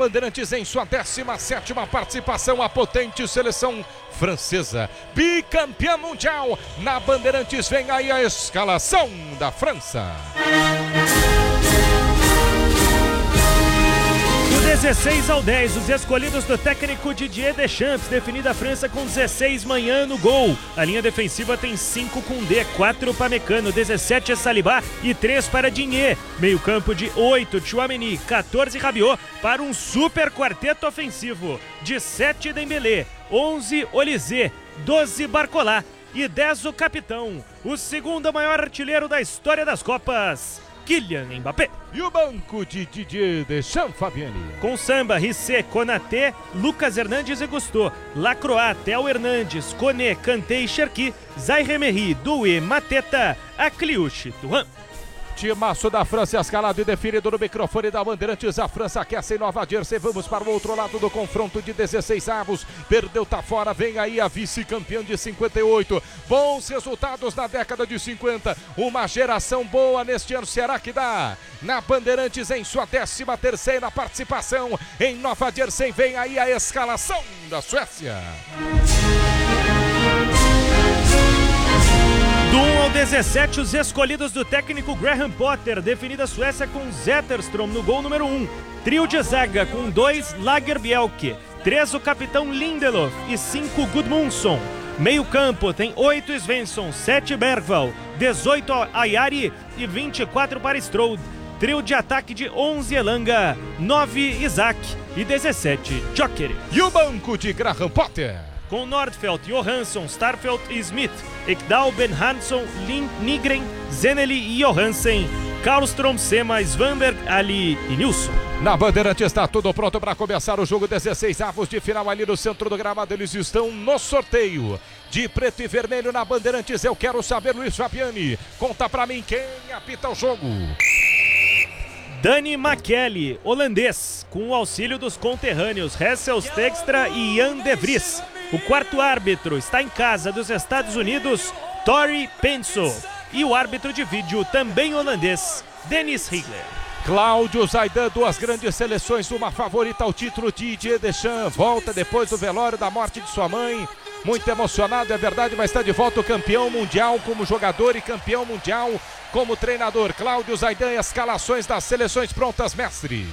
Bandeirantes em sua 17ª participação, a potente seleção francesa, bicampeã mundial. Na Bandeirantes vem aí a escalação da França. Do 16 ao 10, os escolhidos do técnico Didier Deschamps, definida a França com 16 Maignan no gol. A linha defensiva tem 5 Koundé, 4 Pamecano, 17 Saliba e 3 para Digne. Meio campo de 8 Tchouaméni, 14 Rabiot para um super quarteto ofensivo. 17 Dembélé, 11 Olysée, 12 Barcola e 10 o capitão, o segundo maior artilheiro da história das Copas, Kylian Mbappé. E o banco de Didier Deschamps, Fabiane? Com Samba, Rissé, Konaté, Lucas Hernandes e Gusto, Lacroix, Theo Hernandes, Koné, Kanté e Cherki, Zaïre-Emery, Doué, Mateta, Akliouche, Thuram. Timaço da França escalado e definido no microfone da Bandeirantes. A França aquece em Nova Jersey. Vamos para o outro lado do confronto de 16 avos. Perdeu, tá fora. Vem aí a vice-campeã de 58. Bons resultados na década de 50. Uma geração boa neste ano. Será que dá? Na Bandeirantes em sua 13ª participação em Nova Jersey. Vem aí a escalação da Suécia. Do 1 ao 17, os escolhidos do técnico Graham Potter, definida a Suécia com Zetterström no gol número 1. Trio de zaga com 2 Lagerbielke, 3 o capitão Lindelof e 5 Gudmundsson. Meio campo tem 8 Svensson, 7 Bergvall, 18 Ayari e 24 para Strode. Trio de ataque de 11 Elanga, 9 Isaac e 17 Jokerit. E o banco de Graham Potter? Com Nordfeldt, Johansson, Starfelt e Smith, Ekdal, Ben Hansson, Nygren, Zeneli e Johansen, Karlström, Sema, Svanberg, Ali e Nilsson. Na Bandeirante está tudo pronto para começar o jogo. 16 avos de final ali no centro do gramado. Eles estão no sorteio de preto e vermelho na Bandeirantes. Eu quero saber, Luiz Fabiani, conta para mim quem apita o jogo. Dani McKelly, holandês, com o auxílio dos conterrâneos Hessel Stegstra e Jan de Vries. O quarto árbitro está em casa dos Estados Unidos, Tori Penso. E o árbitro de vídeo, também holandês, Dennis Higler. Cláudio Zaidan, duas grandes seleções, uma favorita ao título. Didier Deschamps volta depois do velório da morte de sua mãe. Muito emocionado, é verdade, mas está de volta o campeão mundial como jogador e campeão mundial como treinador. Cláudio Zaidan, escalações das seleções prontas, mestre.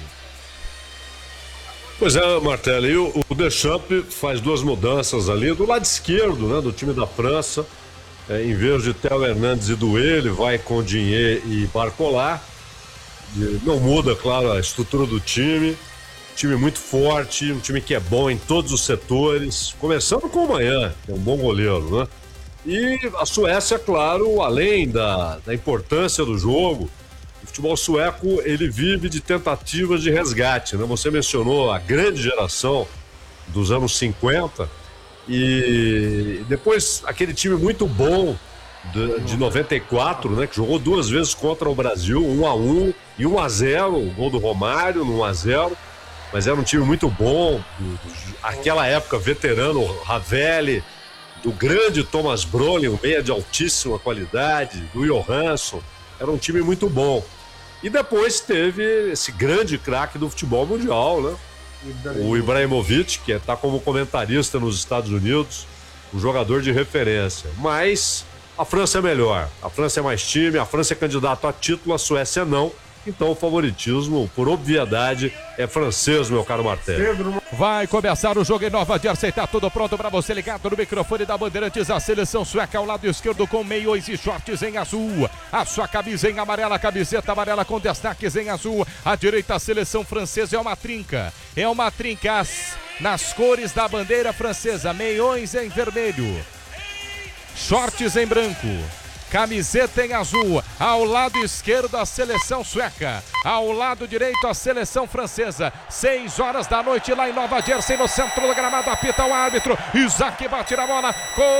Pois é, Martelli, e o Deschamps faz duas mudanças ali do lado esquerdo, né, do time da França. Em vez de Theo Hernandes e Doué, ele vai com Digne e Barcola. Não muda, claro, a estrutura do time. Time muito forte, um time que é bom em todos os setores. Começando com o Maignan, que é um bom goleiro, né? E a Suécia, claro, além da importância do jogo, o futebol sueco, ele vive de tentativas de resgate, né? Você mencionou a grande geração dos anos 50 e depois aquele time muito bom de 94, né? Que jogou duas vezes contra o Brasil, 1-1 e 1-0, o gol do Romário no 1-0, mas era um time muito bom, aquela época veterano, Ravelli, do grande Thomas Brolin, um meia de altíssima qualidade, do Johansson, era um time muito bom. E depois teve esse grande craque do futebol mundial, né? O Ibrahimovic, que está como comentarista nos Estados Unidos, um jogador de referência. Mas a França é melhor, a França é mais time, a França é candidato a título, a Suécia não. Então o favoritismo, por obviedade, é francês, meu caro Martelli. Vai começar o jogo em Nova Jersey, tá tudo pronto para você ligado no microfone da Bandeirantes. A seleção sueca ao lado esquerdo com meiões e shorts em azul. A sua camisa em amarela, camiseta amarela com destaques em azul. À direita a seleção francesa é uma trinca. É uma trinca nas cores da bandeira francesa. Meiões em vermelho. Shorts em branco. Camiseta em azul, ao lado esquerdo a seleção sueca, ao lado direito a seleção francesa. 6 horas da noite lá em Nova Jersey, no centro do gramado, apita o árbitro. Isaac bate na bola.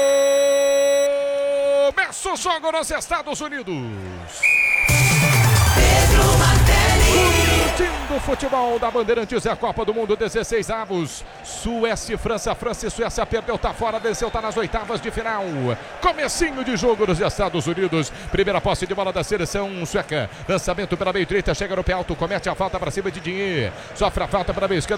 Começa o jogo nos Estados Unidos. Curtindo o futebol da Bandeirantes, é a Copa do Mundo, 16 avos. Suécia e França, França e Suécia perdeu, tá fora, venceu, tá nas oitavas de final. Comecinho de jogo nos Estados Unidos. Primeira posse de bola da seleção sueca. Lançamento pela meio direita, chega no pé alto, comete a falta para cima de Digne. Sofre a falta para a meio esquerda.